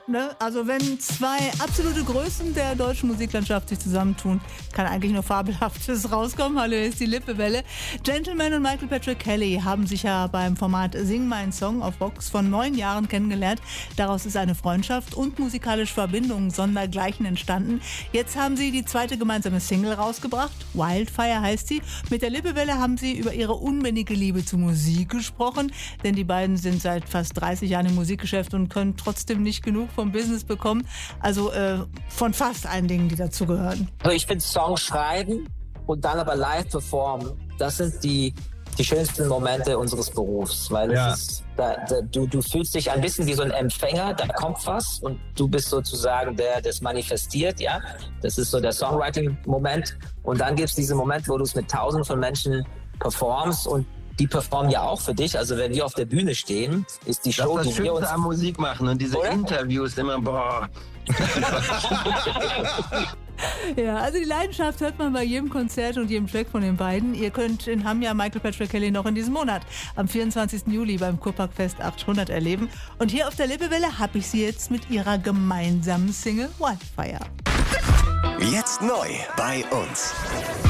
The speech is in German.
Ne? Also wenn zwei absolute Größen der deutschen Musiklandschaft sich zusammentun, kann eigentlich nur Fabelhaftes rauskommen. Hallo, hier ist die Lippewelle. Gentleman und Michael Patrick Kelly haben sich ja beim Format Sing Mein Song auf Vox vor 9 Jahren kennengelernt. Daraus ist eine Freundschaft und musikalische Verbindung sondergleichen entstanden. Jetzt haben sie die zweite gemeinsame Single rausgebracht. Wildfire heißt sie. Mit der Lippewelle haben sie über ihre unbändige Liebe zur Musik gesprochen, denn die beiden sind seit fast 30 Jahren im Musikgeschäft und können trotzdem nicht genug vom Business bekommen. Also von fast allen Dingen, die dazugehören. Also ich finde Songs schreiben und dann aber live performen, das sind die schönsten Momente unseres Berufs, weil es ist, du fühlst dich ein bisschen wie so ein Empfänger, da kommt was und du bist sozusagen der, der das manifestiert, ja. Das ist so der Songwriting-Moment und dann gibt es diesen Moment, wo du es mit Tausenden von Menschen performst und die performen ja auch für dich. Also wenn wir auf der Bühne stehen, ist die Show, das die wir uns am Musik machen und diese Interviews immer, boah. Ja, also die Leidenschaft hört man bei jedem Konzert und jedem Track von den beiden. Ihr könnt in Hamm ja Michael Patrick Kelly noch in diesem Monat am 24. Juli beim Kurparkfest 800 erleben. Und hier auf der Lippewelle habe ich sie jetzt mit ihrer gemeinsamen Single Wildfire. Jetzt neu bei uns.